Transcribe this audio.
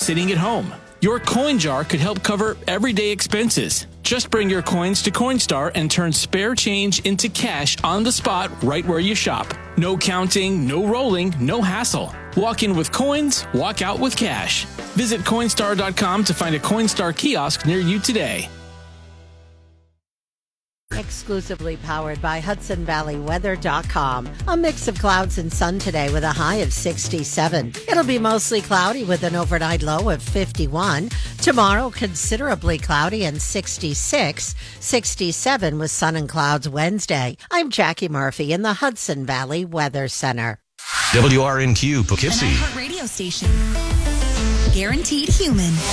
sitting at home. Your coin jar could help cover everyday expenses. Just bring your coins to Coinstar and turn spare change into cash on the spot right where you shop. No counting, no rolling, no hassle. Walk in with coins, walk out with cash. Visit Coinstar.com to find a Coinstar kiosk near you today. Exclusively powered by HudsonValleyWeather.com. A mix of clouds and sun today with a high of 67. It'll be mostly cloudy with an overnight low of 51. Tomorrow, considerably cloudy and 66. 67 with sun and clouds Wednesday. I'm Jackie Murphy in the Hudson Valley Weather Center. WRNQ Poughkeepsie. An iHeart radio station. Guaranteed human.